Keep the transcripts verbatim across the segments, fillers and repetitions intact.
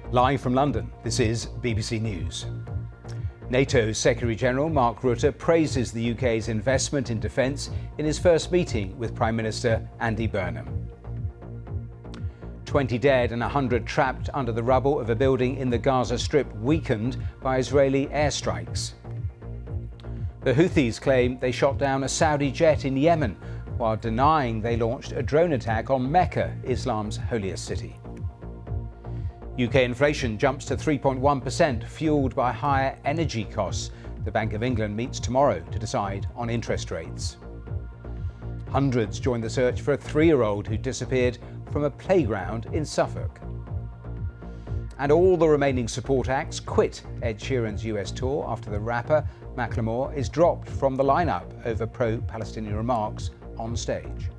Live from London, this is B B C News. NATO Secretary-General Mark Rutte praises the U K's investment in defence in his first meeting with Prime Minister Andy Burnham. twenty dead and one hundred trapped under the rubble of a building in the Gaza Strip weakened by Israeli airstrikes. The Houthis claim they shot down a Saudi jet in Yemen, while denying they launched a drone attack on Mecca, Islam's holiest city. U K inflation jumps to three point one percent, fuelled by higher energy costs. The Bank of England meets tomorrow to decide on interest rates. Hundreds join the search for a three-year-old who disappeared from a playground in Suffolk. And all the remaining support acts quit Ed Sheeran's U S tour after the rapper Macklemore is dropped from the lineup over pro-Palestinian remarks on stage.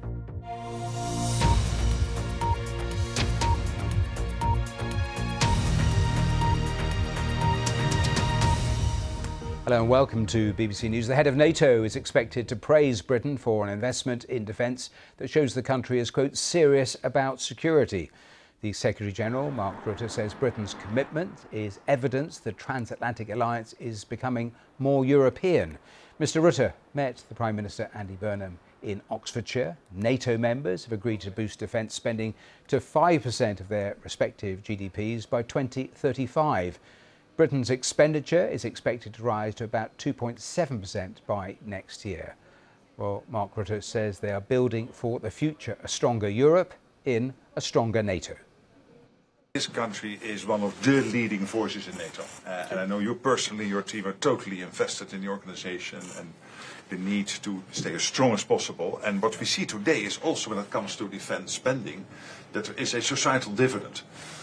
Hello and welcome to B B C News. The head of NATO is expected to praise Britain for an investment in defence that shows the country is, quote, serious about security. The Secretary-General, Mark Rutte, says Britain's commitment is evidence the transatlantic alliance is becoming more European. Mister Rutte met the Prime Minister Andy Burnham in Oxfordshire. NATO members have agreed to boost defence spending to five percent of their respective G D Ps by twenty thirty-five. Britain's expenditure is expected to rise to about two point seven percent by next year. Well, Mark Rutte says they are building for the future, a stronger Europe in a stronger NATO. This country is one of the leading forces in NATO. Uh, and I know you personally, your team are totally invested in the organization and the need to stay as strong as possible. And what we see today is also when it comes to defense spending, that there is a societal dividend.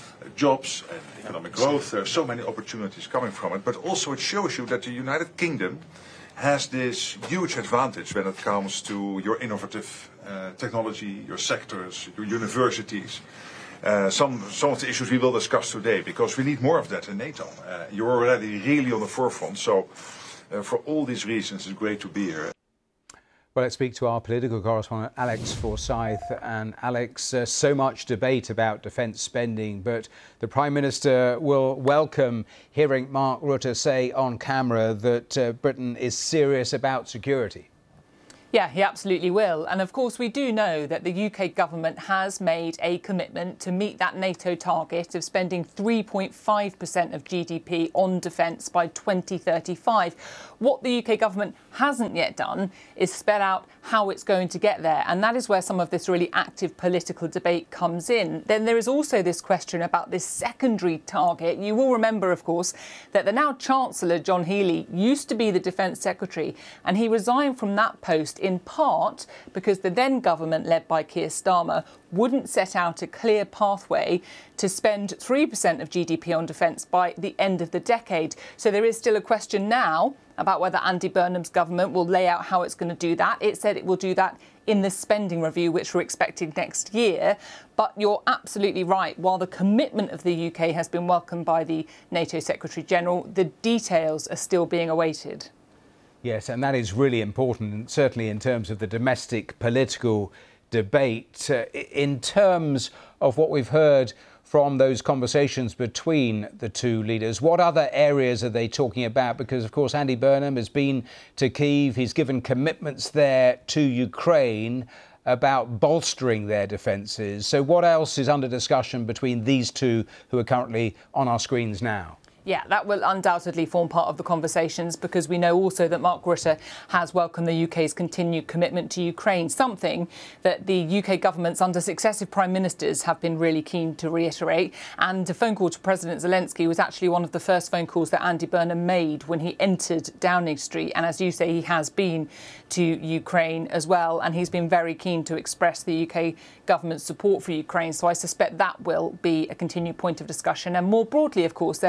Jobs and economic growth, there are so many opportunities coming from it, but also it shows you that the United Kingdom has this huge advantage when it comes to your innovative uh, technology, your sectors, your universities. Uh, some, some of the issues we will discuss today, because we need more of that in NATO. Uh, you're already really on the forefront, so uh, for all these reasons it's great to be here. Well, let's speak to our political correspondent, Alex Forsyth. And Alex, uh, so much debate about defence spending, but the Prime Minister will welcome hearing Mark Rutte say on camera that uh, Britain is serious about security. Yeah, he absolutely will. And of course, we do know that the U K government has made a commitment to meet that NATO target of spending three point five percent of G D P on defence by twenty thirty-five. What the U K government hasn't yet done is spell out how it's going to get there. And that is where some of this really active political debate comes in. Then there is also this question about this secondary target. You will remember, of course, that the now Chancellor, John Healey, used to be the Defence Secretary, and he resigned from that post in part because the then government, led by Keir Starmer, wouldn't set out a clear pathway to spend three percent of G D P on defence by the end of the decade. So there is still a question now about whether Andy Burnham's government will lay out how it's going to do that. It said it will do that in the spending review, which we're expecting next year. But you're absolutely right. While the commitment of the U K has been welcomed by the NATO Secretary-General, the details are still being awaited. Yes, and that is really important, certainly in terms of the domestic political debate. Uh, in terms of what we've heard from those conversations between the two leaders, what other areas are they talking about? Because, of course, Andy Burnham has been to Kyiv. He's given commitments there to Ukraine about bolstering their defences. So what else is under discussion between these two who are currently on our screens now? Yeah, that will undoubtedly form part of the conversations, because we know also that Mark Rutte has welcomed the U K's continued commitment to Ukraine, something that the U K governments under successive prime ministers have been really keen to reiterate. And a phone call to President Zelensky was actually one of the first phone calls that Andy Burnham made when he entered Downing Street. And as you say, he has been to Ukraine as well, and he's been very keen to express the U K government's support for Ukraine. So I suspect that will be a continued point of discussion. And more broadly, of course, there are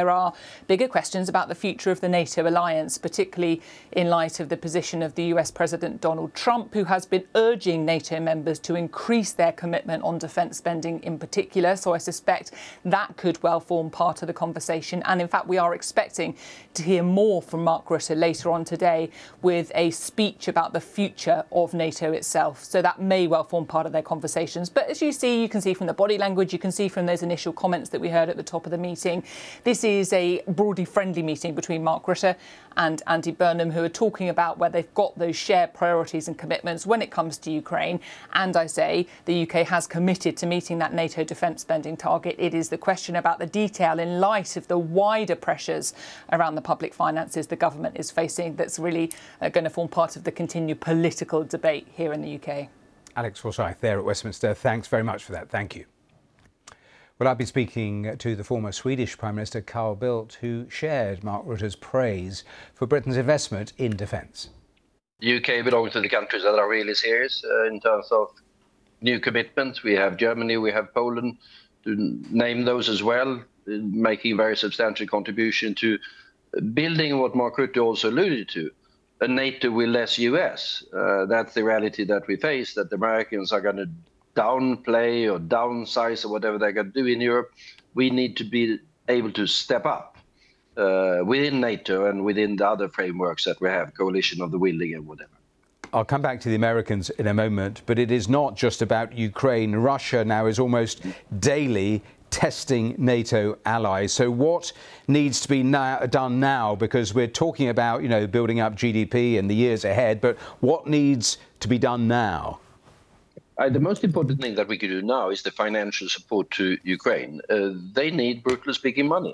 bigger questions about the future of the NATO alliance, particularly in light of the position of the U S President Donald Trump, who has been urging NATO members to increase their commitment on defence spending in particular. So I suspect that could well form part of the conversation. And in fact, we are expecting to hear more from Mark Rutte later on today with a speech about the future of NATO itself. So that may well form part of their conversations. But as you see, you can see from the body language, you can see from those initial comments that we heard at the top of the meeting, this is a broadly friendly meeting between Mark Rutte and Andy Burnham, who are talking about where they've got those shared priorities and commitments when it comes to Ukraine. And I say the U K has committed to meeting that NATO defence spending target. It is the question about the detail in light of the wider pressures around the public finances the government is facing that's really uh, going to form part of the continued political debate here in the U K. Alex Forsyth there at Westminster. Thanks very much for that. Thank you. Well, I've been speaking to the former Swedish Prime Minister Carl Bildt, who shared Mark Rutte's praise for Britain's investment in defence. The U K belongs to the countries that are really serious uh, in terms of new commitments. We have Germany, we have Poland, to name those as well, making a very substantial contribution to building what Mark Rutte also alluded to, a NATO with less U S. Uh, that's the reality that we face, that the Americans are going to downplay or downsize or whatever they're going to do in Europe. We need to be able to step up uh, within NATO and within the other frameworks that we have, coalition of the willing and whatever. I'll come back to the Americans in a moment, but it is not just about Ukraine. Russia now is almost daily testing NATO allies. So what needs to be now, done now? Because we're talking about, you know, building up G D P in the years ahead, but what needs to be done now? Uh, the most important thing that we could do now is the financial support to Ukraine. Uh, they need, brutally speaking, money.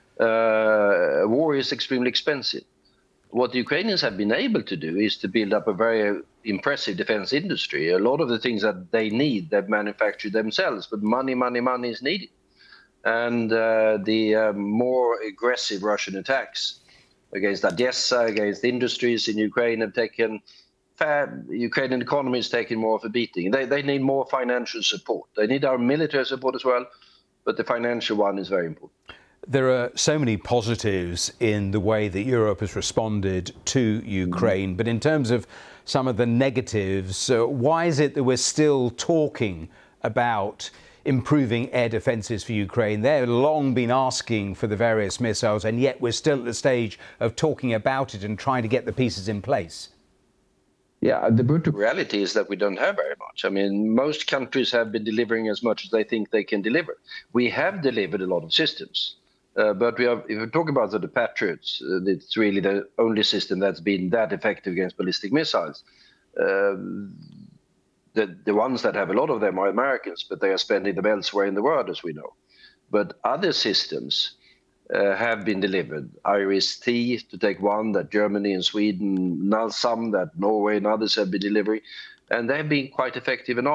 Uh, war is extremely expensive. What the Ukrainians have been able to do is to build up a very impressive defense industry. A lot of the things that they need, they've manufactured themselves, but money, money, money is needed. And uh, the uh, more aggressive Russian attacks against Odessa, against industries in Ukraine have taken, fair, Ukrainian economy is taking more of a beating. They, they need more financial support. They need our military support as well, but the financial one is very important. There are so many positives in the way that Europe has responded to Ukraine, mm-hmm. but in terms of some of the negatives, uh, why is it that we're still talking about improving air defences for Ukraine? They've long been asking for the various missiles, and yet we're still at the stage of talking about it and trying to get the pieces in place. Yeah, the brutal reality is that we don't have very much. I mean, most countries have been delivering as much as they think they can deliver. We have delivered a lot of systems. Uh, but we have, if we talk about the, the Patriots, uh, it's really the only system that's been that effective against ballistic missiles. Uh, the, the ones that have a lot of them are Americans, but they are spending them elsewhere in the world, as we know. But other systems uh, have been delivered. IRIS-T, to take one, that Germany and Sweden, now some that Norway and others have been delivering. And they've been quite effective in